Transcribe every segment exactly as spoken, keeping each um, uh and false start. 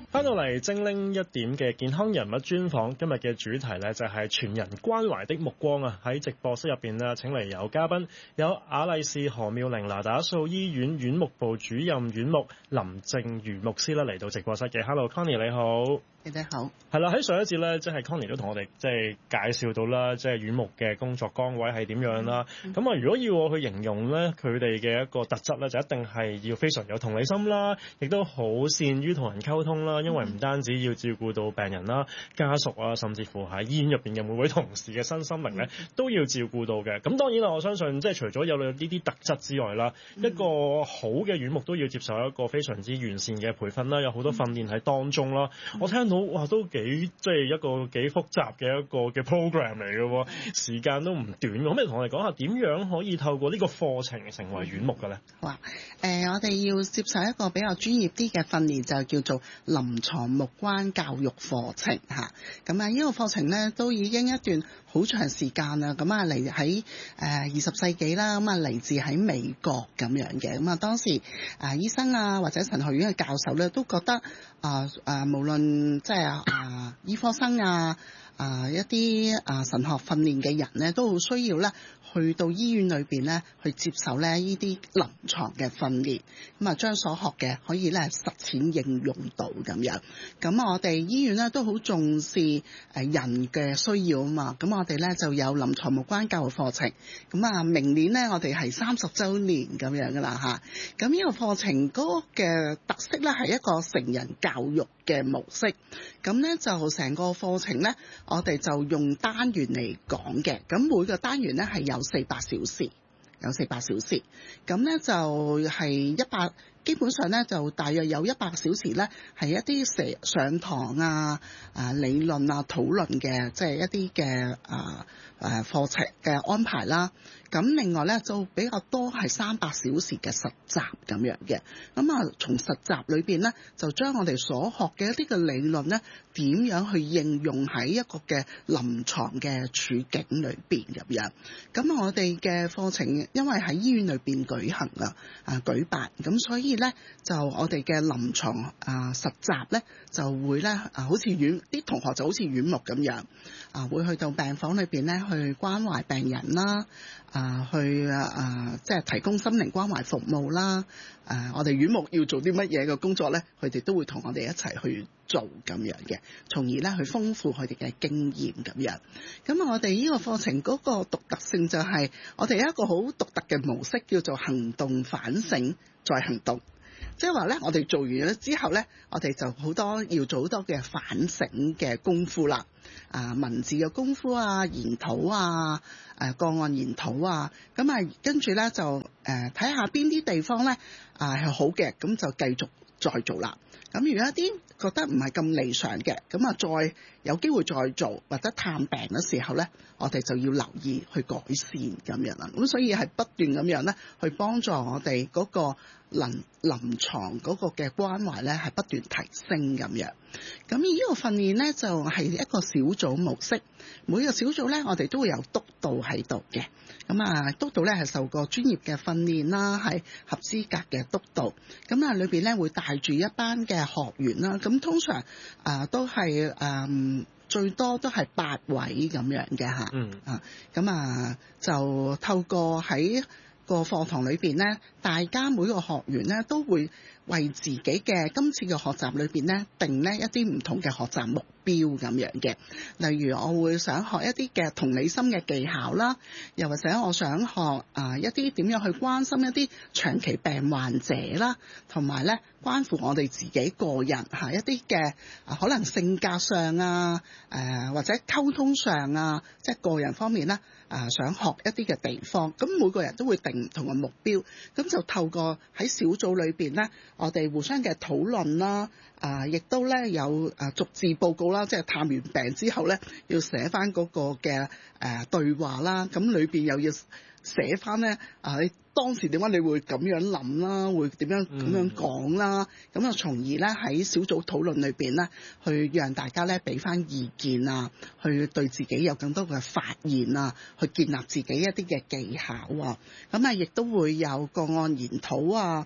翻到嚟精靈一點嘅健康人物專訪，今日嘅主題呢就係全人關懷的目光啊！喺直播室入邊呢，請嚟有嘉賓，有雅麗氏何妙齡那打素醫院院牧部主任院牧林靜茹牧師啦，嚟到直播室嘅。Hello，Connie 你好。 你哋好。 係啦，喺上一節咧，即係 Connie 都同我哋即係介紹到啦，即係院牧嘅工作崗位係點樣啦。咁啊、嗯，如果要我去形容咧，佢哋嘅一個特質咧，就一定係要非常有同理心啦，亦都好善於同人溝通啦。因為唔單止要照顧到病人啦、家屬啊，甚至乎喺醫院入邊嘅每位同事嘅身心靈咧，都要照顧到嘅。咁當然啦，我相信即係除咗有呢啲特質之外啦，嗯、一個好嘅院牧都要接受一個非常之完善嘅培訓啦，有好多訓練喺當中啦。嗯、我聽到哇，都幾即係一個幾複雜嘅一個嘅 program 嚟嘅喎，時間都唔短。可唔可以同我哋講下點樣可以透過呢個課程成為院牧嘅咧？ 好啊，誒、呃，我哋要接受一個比較專業啲嘅訓練，就叫做臨床牧關教育課程嚇。咁啊，呢個課程咧都已經一段好長時間啦。咁啊，嚟喺誒二十世紀啦，咁啊嚟自喺美國咁樣嘅。咁啊，當時誒、呃、醫生啊或者神學院嘅教授咧都覺得啊誒、呃呃，無論即係啊。啊，醫科生啊，啊一啲啊神學訓練嘅人咧，都好需要咧去到醫院裏邊咧去接受咧呢啲臨床嘅訓練，咁啊將所學嘅可以咧實踐應用到咁樣。咁我哋醫院咧都好重視誒人嘅需要啊嘛，咁我哋咧就有臨床牧關教育課程。咁啊，明年咧我哋係三十週年咁樣噶啦嚇。咁呢個課程嗰個嘅特色咧係一個成人教育嘅模式。咁咧就成個課程咧，我哋就用單元嚟講嘅。咁每個單元咧係有四百小時，有四百小時。咁咧就係一百，基本上咧就大約有一百小時咧係一啲上上堂啊、啊理論啊、討論嘅，即係一啲嘅啊誒課程嘅安排啦。咁另外咧就比較多係三百小時嘅實習咁樣嘅。咁啊，從實習裏邊咧就將我哋所學嘅一啲嘅理論咧，點樣去應用喺一個嘅臨床嘅處境裏邊咁樣。咁我哋嘅課程因為喺醫院裏邊舉行啊啊舉辦，咁所以咧就我哋嘅臨床啊實習咧就會咧啊好似院啲同學就好似院牧咁樣啊，會去到病房裏邊咧去關懷病人啦。啊，去啊，即係提供心靈關懷服務啦。誒、啊，我哋院牧要做啲乜嘢嘅工作咧？佢哋都會同我哋一齊去做咁樣嘅，從而咧去豐富佢哋嘅經驗咁樣。咁啊，我哋呢個課程嗰個獨特性就係我哋有一個好獨特嘅模式，叫做行動反省再行動。即係話咧，我哋做完咗之後咧，我哋就好多要做好多嘅反省嘅功夫啦。啊，文字嘅功夫啊，研討啊，誒個案研討啊，咁啊跟住咧就誒睇下邊啲地方咧啊係好嘅，咁就繼續再做啦。咁如果一啲覺得唔係咁理想嘅，咁啊再有機會再做或者探病嘅時候咧，我哋就要留意去改善咁樣啦。咁所以係不斷咁樣咧去幫助我哋嗰個臨臨床嗰個嘅關懷咧係不斷提升咁樣。咁呢個訓練咧就係一個小組模式，每個小組咧我哋都會有督導喺度嘅。咁啊，督導咧係受過專業嘅訓練啦，係合資格嘅督導。咁啊，裏邊咧會帶住一班嘅學員啦。咁通常啊、呃、都係誒、呃、最多都係八位咁樣嘅嚇。嗯啊，咁啊就透過喺個課堂裏邊咧，大家每個學員咧都會為自己嘅今次嘅學習裏邊咧定呢一啲唔同嘅學習目標咁樣嘅。例如我會想學一啲嘅同理心嘅技巧啦，又或者我想學啊一啲點樣去關心一啲長期病患者啦，同埋咧關乎我哋自己個人嚇一啲嘅啊可能性格上啊誒、呃、或者溝通上啊，即係個人方面咧啊想學一啲嘅地方。咁每個人都會定唔同嘅目標，咁就透過喺小組裏邊咧，我哋互相嘅討論啦，啊，亦都咧有啊逐字報告啦，即係探完病之後咧，要寫翻嗰個嘅誒對話啦，咁裏邊又要寫翻咧啊，你當時點解你會咁樣諗啦，會點樣咁樣講啦，咁啊從而咧喺小組討論裏邊咧，去讓大家咧俾翻意見啊，去對自己有更多嘅發現啊，去建立自己一啲嘅技巧啊，咁啊亦都會有個案研討啊。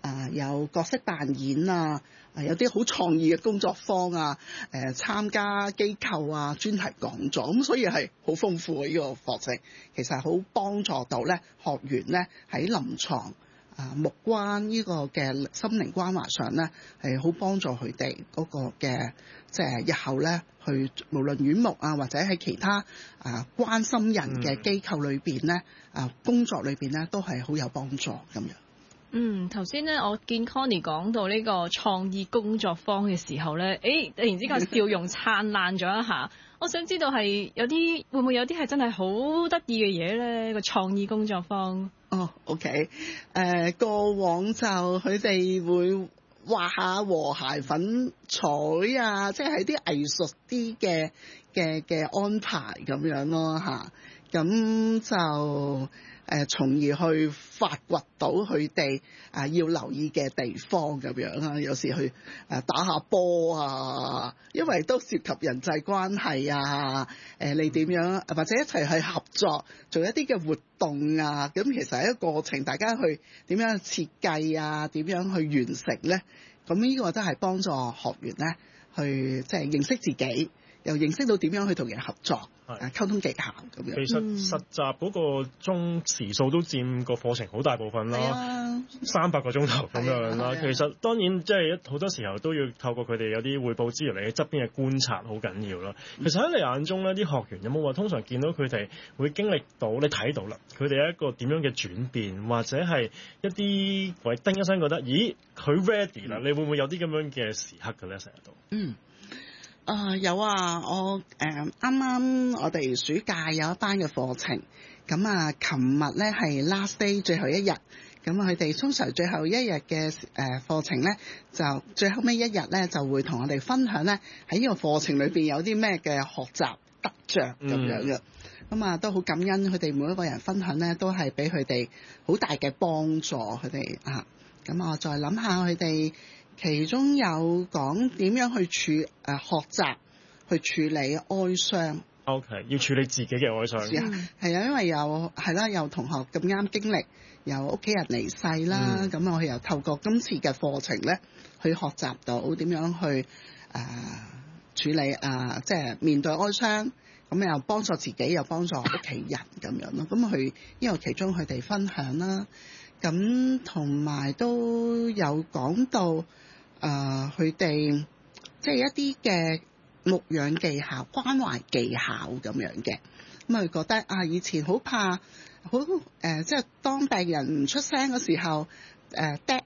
啊有角色扮演啊，啊有啲好創意嘅工作坊啊，誒參加機構啊專題講座，咁所以係好豐富嘅呢個課程，其實係好幫助到咧學員咧喺臨床啊目關呢個嘅心靈關懷上咧，係好幫助佢哋嗰個嘅即係日後咧去無論院牧啊或者喺其他啊關心人嘅機構裏邊咧啊工作裏邊咧都係好有幫助咁樣。 嗯，頭先咧我見 Connie 講到呢個創意工作坊嘅時候咧，誒突然之間笑容燦爛咗一下。我想知道係有啲會唔會有啲係真係好得意嘅嘢咧？個創意工作坊。 哦、oh，OK，誒、呃、過往就佢哋會畫下和諧粉彩啊，即係啲藝術啲嘅嘅嘅安排咁樣咯嚇，咁就。誒，從而去發掘到佢哋啊要留意嘅地方咁樣啦。有時去誒打下波啊，因為都涉及人際關係啊。誒，你點樣或者一齊去合作做一啲嘅活動啊？咁其實係一個過程，大家去點樣設計啊？點樣去完成咧？咁呢個都係幫助學員咧去即係認識自己，又認識到點樣去同人合作。係溝通技巧咁樣。 其實實習嗰個鐘時數都佔個課程好大部分啦，三百個鐘頭咁樣啦。其實當然即係好多時候都要透過佢哋有啲彙報資料嚟側邊嘅觀察好緊要啦。其實喺你眼中咧，啲學員有冇話通常見到佢哋會經歷到你睇到啦，佢哋一個點樣嘅轉變，或者係一啲喂叮一聲覺得，咦佢 ready 啦？你會唔會有啲咁樣嘅時刻嘅咧？成日都嗯。啊、呃、有啊，我誒啱啱我哋暑假有一班嘅課程，咁啊，琴日咧係 last day 最後一日，咁佢哋通常最後一日嘅誒課程咧，就最後尾一日咧就會同我哋分享咧喺呢個課程裏邊有啲咩嘅學習得着咁樣嘅，咁啊、嗯、都好感恩佢哋每一個人分享咧，都係俾佢哋好大嘅幫助，佢哋啊，咁我再諗下佢哋。其中有講點樣去處誒、呃、學習去處理哀傷。 OK， 要處理自己嘅哀傷。係啊、 嗯，因為有係啦，有同學咁啱經歷有屋企人離世啦，咁、嗯、我哋又透過今次嘅課程咧，去學習到點樣去誒、呃、處理啊、呃，即係面對哀傷，咁又幫助自己又幫助屋企人咁樣咯。咁佢因為其中佢哋分享啦，咁同埋都有講到。誒佢哋即係一啲嘅牧養技巧、關懷技巧咁樣嘅，咁佢覺得啊，以前好怕，好誒、呃，即係當病人唔出聲嗰時候，誒、呃、dead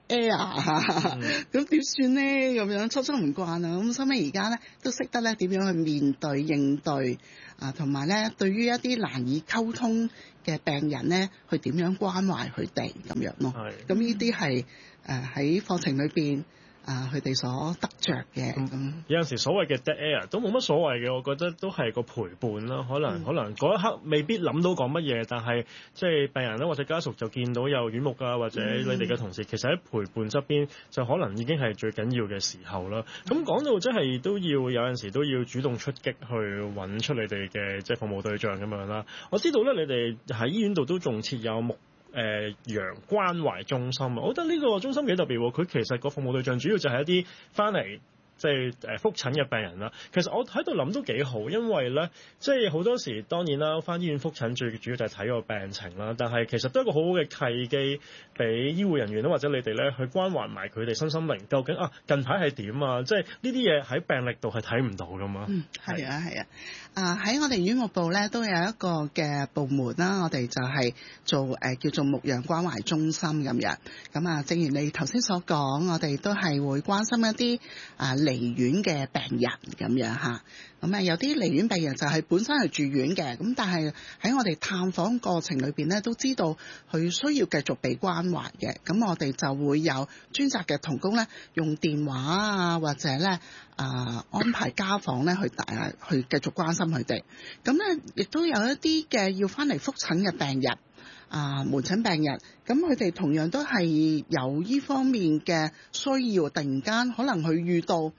air，咁點算咧？咁樣初初唔慣啊，咁收尾而家咧都識得咧點樣去面對應對啊，同埋咧對於一啲難以溝通嘅病人咧，去點樣關懷佢哋咁樣咯。咁呢啲係誒喺課程裏邊。啊！佢哋所得着嘅咁， 嗯、有陣時所謂嘅 dead air 都冇乜所謂嘅，我覺得都係個陪伴啦。可能、嗯、可能嗰一刻未必諗到講乜嘢，但係即係病人咧或者家屬就見到有院牧啊，或者你哋嘅同事，嗯、其實喺陪伴側邊就可能已經係最緊要嘅時候啦。咁講、嗯、到即係都要有陣時都要主動出擊去揾出你哋嘅即係服務對象咁樣啦。我知道咧，你哋喺醫院度都仲設有牧誒羊關懷中心啊，我覺得呢個中心幾特別喎。佢其實個服務對象主要就係一啲翻嚟即係誒覆診嘅病人啦。其實我喺度諗都幾好，因為咧即係好多時當然啦，翻醫院覆診最主要就係睇個病情啦。但係其實都係一個好好嘅契機，俾醫護人員啦或者你哋咧去關懷埋佢哋身心靈。究竟啊近排係點啊？即係呢啲嘢喺病歷度係睇唔到噶嘛。 嗯，係啊，係啊。啊喺我哋院牧部咧都有一個嘅部門啦，我哋就係做誒、呃、叫做牧養關懷中心咁樣。咁啊，正如你頭先所講，我哋都係會關心一啲啊離院嘅病人咁樣嚇。咁啊有啲離院病人就係本身係住院嘅，咁但係喺我哋探訪過程裏邊咧，都知道佢需要繼續被關懷嘅。咁我哋就會有專責嘅同工咧，用電話啊或者咧啊安排家訪咧去大去繼續關心佢哋。咁咧亦都有一啲嘅要翻嚟覆診嘅病人啊門診病人，咁佢哋同樣都係有呢方面嘅需要，突然間可能佢遇到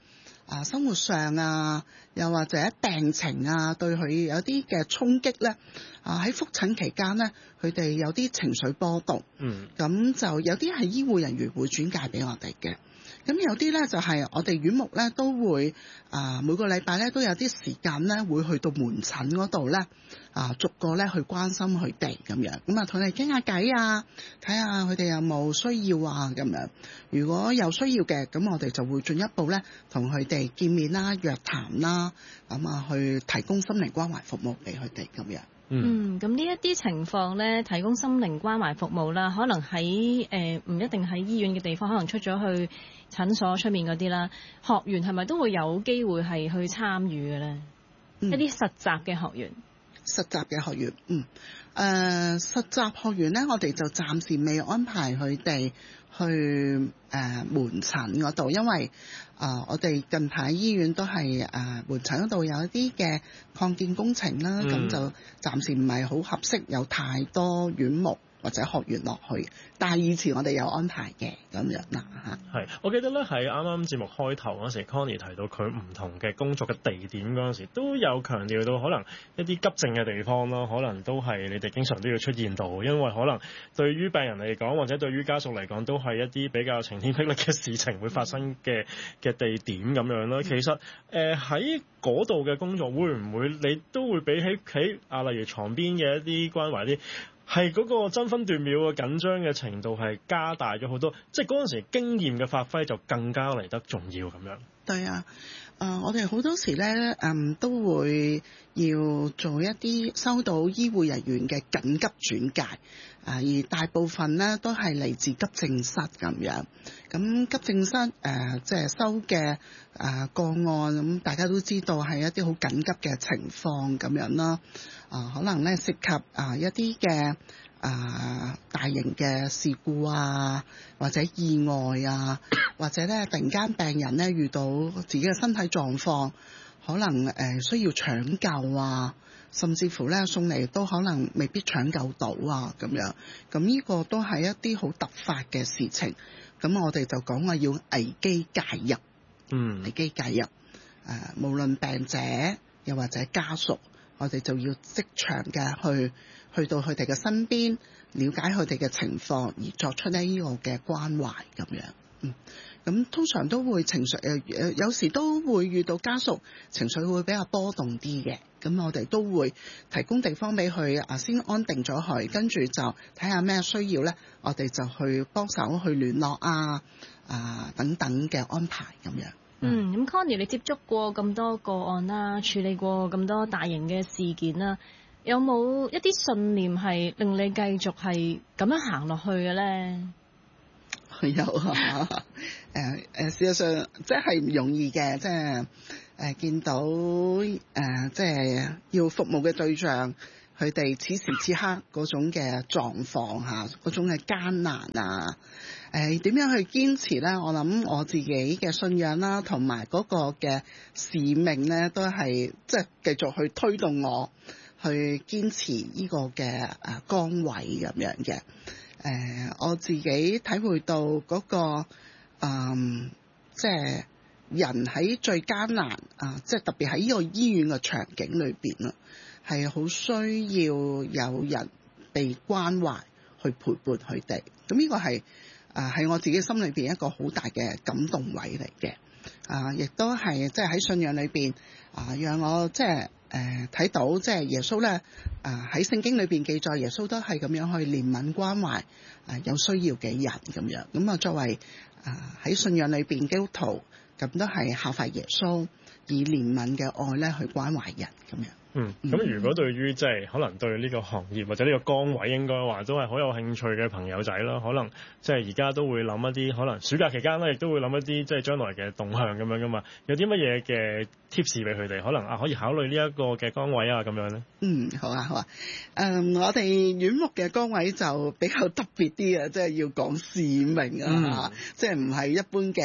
啊生活上啊，又或者病情啊，對佢有啲嘅衝擊咧，啊喺覆診期間咧，佢哋有啲情緒波動， 嗯， 咁就有啲係醫護人員會轉介俾我哋嘅。咁有啲咧就係我哋院牧咧都會啊每個禮拜咧都有啲時間咧會去到門診嗰度咧啊逐個咧去關心佢哋咁樣，咁啊同佢哋傾下偈啊，睇下佢哋有冇需要啊咁樣。如果有需要嘅，咁我哋就會進一步咧同佢哋見面啦、約談啦，咁啊去提供心靈關懷服務俾佢哋咁樣。 嗯，咁呢一啲情況咧，提供心靈關懷服務啦，可能喺誒唔一定喺醫院嘅地方，可能出咗去診所出面嗰啲啦，學員係咪都會有機會係去參與嘅咧？嗯、一啲實習嘅學員， 實習嘅學員，嗯，誒、呃、實習學員咧，我哋就暫時未安排佢哋去誒、呃、門診嗰度，因為啊、呃，我哋近排醫院都係誒、呃、門診嗰度有一啲嘅擴建工程啦，咁、嗯、就暫時唔係好合適，有太多院牧或者學員落去，但係以前我哋有安排嘅咁樣啦嚇。 係，我記得咧喺啱啱節目開頭嗰時 Connie 提到佢唔同嘅工作嘅地點嗰陣時，都有強調到可能一啲急症嘅地方咯，可能都係你哋經常都要出現到，因為可能對於病人嚟講，或者對於家屬嚟講，都係一啲比較晴天霹靂嘅事情會發生嘅嘅地點咁樣咯。其實誒喺嗰度嘅工作會唔會你都會比起喺啊，例如床邊嘅一啲關懷啲？係嗰個爭分奪秒嘅緊張嘅程度係加大咗好多，即係嗰陣時經驗嘅發揮就更加嚟得重要咁樣。 對啊，誒、呃、我哋好多時咧，嗯都會要做一啲收到醫護人員嘅緊急轉介，啊、呃、而大部分咧都係嚟自急症室咁樣。咁急症室誒即係收嘅誒、呃、個案，咁大家都知道係一啲好緊急嘅情況咁樣啦。啊、呃，可能咧涉及啊、呃、一啲嘅啊大型嘅事故啊，或者意外啊，或者咧突然間病人咧遇到自己嘅身體狀況，可能誒、呃、需要搶救啊，甚至乎咧送嚟都可能未必搶救到啊咁樣。咁呢個都係一啲好突發嘅事情。咁我哋就講話要危機介入，嗯，危機介入，誒、呃，無論病者又或者家屬，我哋就要即場嘅去去到佢哋嘅身邊，了解佢哋嘅情況，而作出呢呢個嘅關懷咁樣，嗯，咁通常都會情緒誒誒，有時都會遇到家屬情緒會比較波動啲嘅。咁我哋都會提供地方俾佢啊，先安定咗佢，跟住就睇下咩需要咧，我哋就去幫手去聯絡啊啊等等嘅安排咁樣。 嗯，咁 Connie 你接觸過咁多個案啦，處理過咁多大型嘅事件啦，有冇一啲信念係令你繼續係咁樣行落去嘅咧？ 有啊，誒、呃、誒，事實上即係唔容易嘅，即係誒、呃、見到誒、呃、即係要服務嘅對象，佢哋此時此刻嗰種嘅狀況嚇，嗰種嘅艱難啊，誒、呃、點樣去堅持咧？我諗我自己嘅信仰啦，同埋嗰個嘅使命咧，都係即係繼續去推動我去堅持呢個嘅誒崗位咁樣嘅。誒、呃、我自己體會到嗰、那個、嗯、即係人喺最艱難啊、呃，即係特別喺呢個醫院嘅場景裏邊啦，係好需要有人被關懷去陪伴佢哋。咁呢個係啊係我自己心裏邊一個好大嘅感動位嚟嘅。啊，亦都係即係喺信仰裏邊啊，讓我即係誒睇到即係耶穌咧啊喺聖經裏邊記載，耶穌都係咁樣去憐憫關懷啊有需要嘅人咁樣。咁啊作為啊喺信仰裏邊基督徒，咁都係效法耶穌，以憐憫嘅愛咧去關懷人咁樣。 嗯，咁如果對於即係可能對呢個行業或者呢個崗位應該話都係好有興趣嘅朋友仔啦，可能即係而家都會諗一啲可能暑假期間咧，亦都會諗一啲即係將來嘅動向咁樣噶嘛。有啲乜嘢嘅 tips 俾佢哋，可能啊可以考慮呢一個嘅崗位啊咁樣咧？嗯， 好啊好啊。誒、嗯，我哋院牧嘅崗位就比較特別啲啊，即係要講使命啊，嗯、即係唔係一般嘅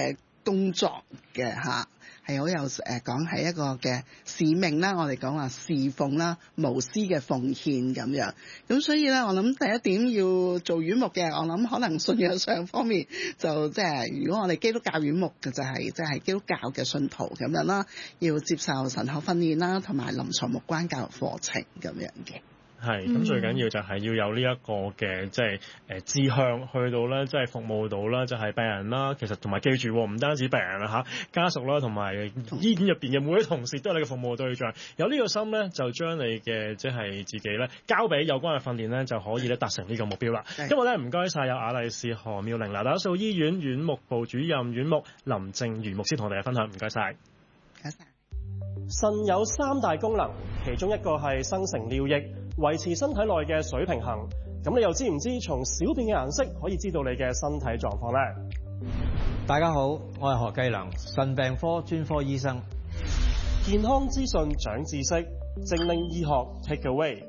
工作嘅嚇。係好有誒講係一個嘅使命啦，我哋講話侍奉啦、無私嘅奉獻咁樣。咁所以咧，我諗第一點要做院牧嘅，我諗可能信仰上方面就即係，如果我哋基督教院牧嘅就係即係基督教嘅信徒咁樣啦，要接受神學訓練啦，同埋臨床牧關教育課程咁樣嘅。 係，咁最緊要就係要有呢一個嘅即係誒志向去到咧，即係服務到啦，就係病人啦。其實同埋記住，唔單止病人啦嚇，家屬啦，同埋醫院入邊嘅每位同事都係你嘅服務對象。有呢個心咧，就將你嘅即係自己咧交俾有關嘅訓練咧，就可以咧達成呢個目標啦。今日咧唔該晒有雅麗氏何妙齡那打素醫院院牧部主任院牧林正如牧師同我哋分享，唔該晒。 唔該晒。 腎有三大功能，其中一個係生成尿液，維持身體內嘅水平衡。咁你又知唔知從小便嘅顏色可以知道你嘅身體狀況呢？ 大家好，我係何繼良，腎病科專科醫生。 健康資訊長知識，精靈醫學 Take Away。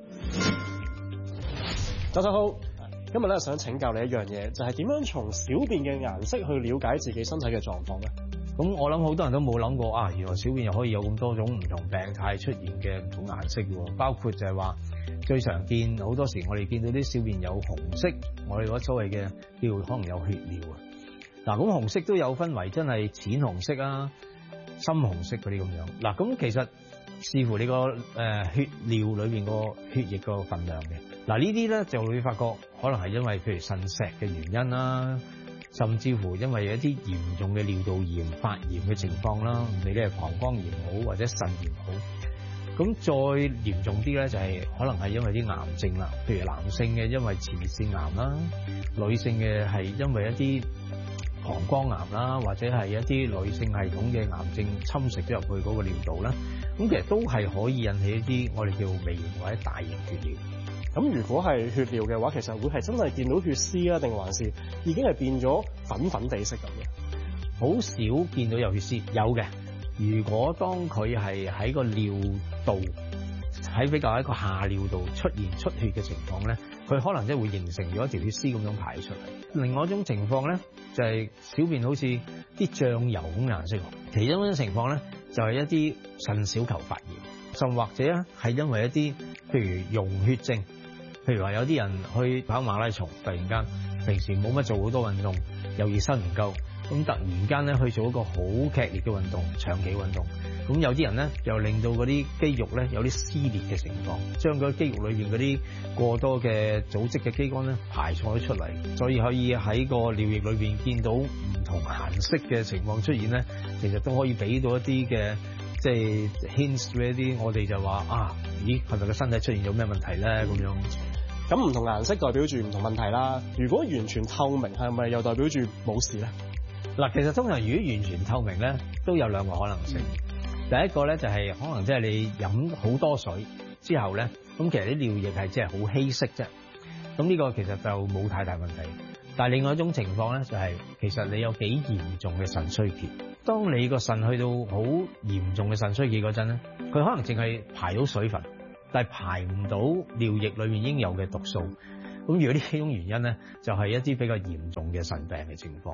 早晨好，今日咧想請教你一樣嘢，就係點樣從小便嘅顏色去了解自己身體嘅狀況呢？ 咁我諗好多人都冇諗過啊，原來小便又可以有咁多種唔同病態出現嘅唔同顏色喎，包括就係話最常見好多時我哋見到啲小便有紅色，我哋嗰所謂嘅叫可能有血尿啊。嗱，咁紅色都有分為真係淺紅色啊、深紅色嗰啲咁樣。嗱，咁其實視乎你個誒血尿裏邊個血液個分量嘅。嗱，呢啲咧就會發覺可能係因為譬如腎石嘅原因啦。甚至乎因為有一啲嚴重嘅尿道炎發炎嘅情況啦，你咧膀胱炎好或者腎炎好，咁再嚴重啲咧就係可能係因為啲癌症啦，譬如男性嘅因為前列腺癌啦，女性嘅係因為一啲膀胱癌啦，或者係一啲女性系統嘅癌症侵蝕咗入去嗰個尿道啦，咁其實都係可以引起一啲我哋叫微型或者大型血尿。 咁如果係血尿嘅話，其實會係真係見到血絲啊，定還是已經係變咗粉粉地色咁嘅？ 好少見到有血絲，有嘅。如果當佢係喺個尿道，喺比較一個下尿道出現出血嘅情況咧，佢可能即係會形成咗一條血絲咁樣排出嚟。另外一種情況咧，就係小便好似啲醬油咁顏色。其中一種情況咧，就係一啲腎小球發炎，甚或者咧係因為一啲譬如溶血症。譬如話有啲人去跑馬拉松，突然間平時冇乜做好多運動，又熱身唔夠，咁突然間咧去做一個好劇烈嘅運動，長期運動，咁有啲人咧又令到嗰啲肌肉咧有啲撕裂嘅情況，將嗰肌肉裏邊嗰啲過多嘅組織嘅肌酐咧排錯咗出嚟，所以可以喺個尿液裏邊見到唔同顏色嘅情況出現咧，其實都可以俾到一啲嘅即係 hints 俾一啲我哋就話啊，咦係咪個身體出現咗咩問題咧咁樣？ 咁唔同顏色代表住唔同問題啦。如果完全透明，係咪又代表住冇事咧？ 嗱，其實通常如果完全透明咧，都有兩個可能性。第一個咧就係可能即係你飲好多水之後咧，咁其實啲尿液係即係好稀釋啫。咁呢個其實就冇太大問題。但係另外一種情況咧，就係其實你有幾嚴重嘅腎衰竭。當你個腎去到好嚴重嘅腎衰竭嗰陣咧，佢可能淨係排到水分，但係排唔到尿液裏面應有嘅毒素。咁如果呢幾種原因咧，就係一啲比較嚴重嘅腎病嘅情況。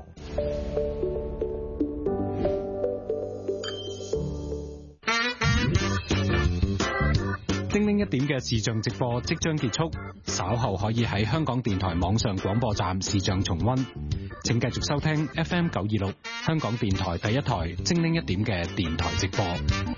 精靈一點嘅視像直播即將結束，稍後可以喺香港電台網上廣播站視像重溫。請繼續收聽 F M 九二六香港電台第一台精靈一點嘅電台直播。